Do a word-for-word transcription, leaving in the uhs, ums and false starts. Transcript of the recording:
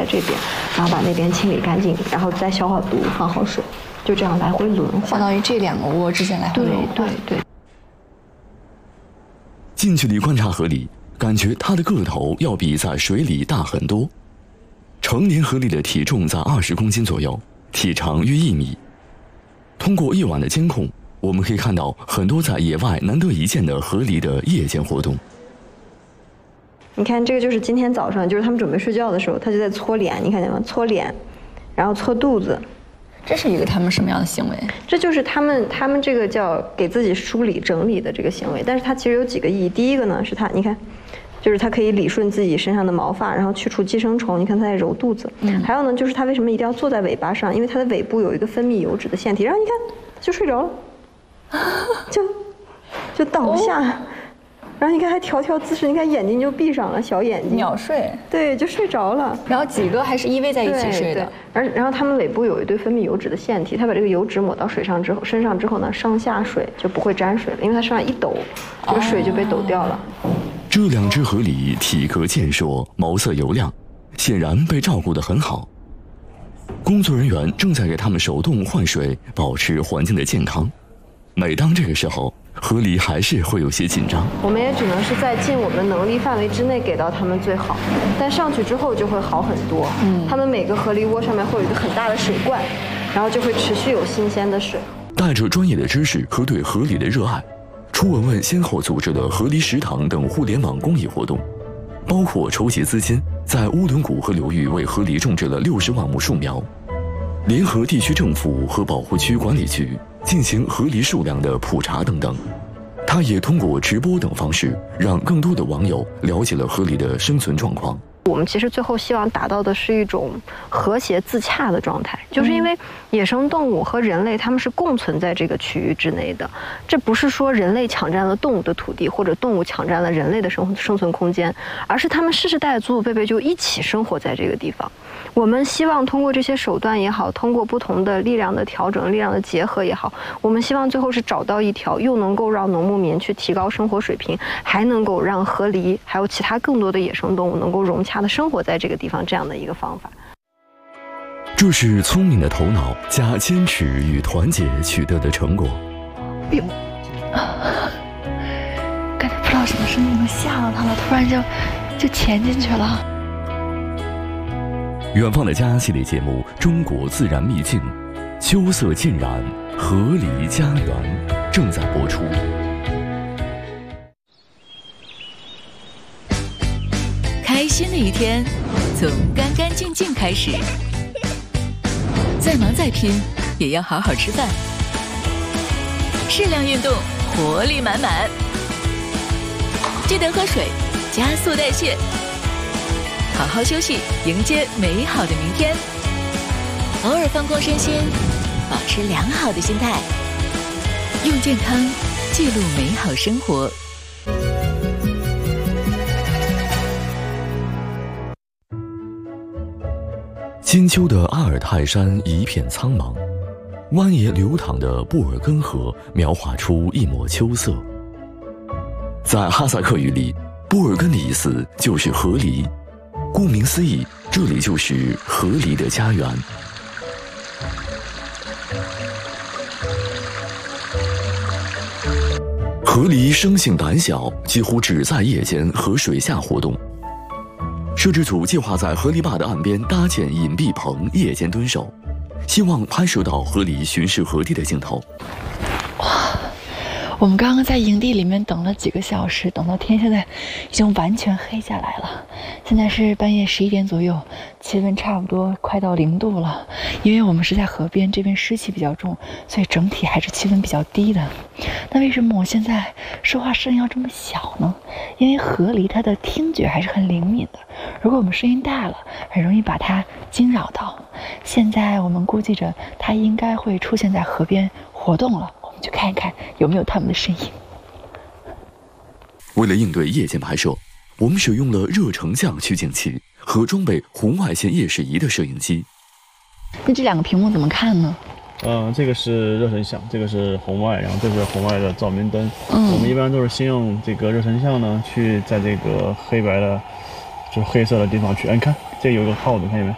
这边，然后把那边清理干净，然后再消好毒，放好水，就这样来回轮换， 相当于这两个窝之间来回轮换。 对对对。 近距离观察河狸，感觉它的个头要比在水里大很多。成年河狸的体重在二十公斤左右，体长约一米。通过夜晚的监控，我们可以看到很多在野外难得一见的河狸的夜间活动。 你看，这个就是今天早上，就是他们准备睡觉的时候，他就在搓脸，你看见吗？搓脸，然后搓肚子。 这是一个他们什么样的行为？ 这就是他们他们这个叫给自己梳理整理的这个行为，但是它其实有几个意义。第一个呢，是它，你看。就是它可以理顺自己身上的毛发，然后去除寄生虫。你看它在揉肚子。嗯。还有呢，就是它为什么一定要坐在尾巴上？因为它的尾部有一个分泌油脂的腺体。然后你看，就睡着了，就就倒下。哦、然后你看还调调姿势，你看眼睛就闭上了，小眼睛。 秒睡。 对，就睡着了。 然后几个还是依偎在一起睡的。 而然后它们尾部有一堆分泌油脂的腺体，它把这个油脂抹到水上之后，身上之后呢，上下水就不会沾水了，因为它身上一抖，这个水就被抖掉了。哦， 这两只河狸体格健硕，毛色油亮，显然被照顾得很好。工作人员正在给它们手动换水，保持环境的健康。每当这个时候，河狸还是会有些紧张。 我们也只能是在尽我们能力范围之内给到它们最好，但上去之后就会好很多。嗯，它们每个河狸窝上面会有一个很大的水罐，然后就会持续有新鲜的水。 带着专业的知识和对河狸的热爱，初文文先后组织了河狸食堂等互联网公益活动，包括筹集资金，在乌伦古河流域为河狸种植了六十万亩树苗，联合地区政府和保护区管理局进行河狸数量的普查等等。他也通过直播等方式，让更多的网友了解了河狸的生存状况。 我们其实最后希望达到的是一种和谐自洽的状态，就是因为野生动物和人类它们是共存在这个区域之内的，这不是说人类抢占了动物的土地，或者动物抢占了人类的生生存空间，而是它们世世代代祖祖辈辈就一起生活在这个地方。我们希望通过这些手段也好，通过不同的力量的调整、力量的结合也好，我们希望最后是找到一条又能够让农牧民去提高生活水平，还能够让河狸还有其他更多的野生动物能够融洽的生活在这个地方这样的一个方法。 这是聪明的头脑加坚持与团结取得的成果。 哎呦，刚才不知道什么声音吓到他了，突然就就潜进去了。 远方的家系列节目《中国自然秘境》，秋色浸染河狸家园正在播出。 开心的一天从干干净净开始，再忙再拼也要好好吃饭，适量运动，活力满满，记得喝水，加速代谢，好好休息，迎接美好的明天。偶尔放空身心，保持良好的心态，用健康记录美好生活。 金秋的阿尔泰山一片苍茫，蜿蜒流淌的布尔根河描画出一抹秋色。在哈萨克语里，布尔根的意思就是河狸，顾名思义，这里就是河狸的家园。河狸生性胆小，几乎只在夜间和水下活动。摄制组计划在河狸坝的岸边搭建隐蔽棚，夜间蹲守，希望拍摄到河狸巡视河地的镜头。 哇，我们刚刚在营地里面等了几个小时，等到天现在已经完全黑下来了。现在是半夜十一点左右，气温差不多快到零度了。因为我们是在河边，这边湿气比较重，所以整体还是气温比较低的。那为什么我现在说话声音要这么小呢？因为河狸它的听觉还是很灵敏的，如果我们声音大了，很容易把它惊扰到。现在我们估计着它应该会出现在河边活动了，我们去看一看有没有它们的身影。 为了应对夜间拍摄，我们使用了热成像取景器和装备红外线夜视仪的摄影机。 那这两个屏幕怎么看呢？ 呃，这个是热成像，这个是红外，然后这是红外的照明灯。嗯，我们一般都是先用这个热成像呢，去在这个黑白的，就是黑色的地方去，哎，你看这有一个耗子，看见没？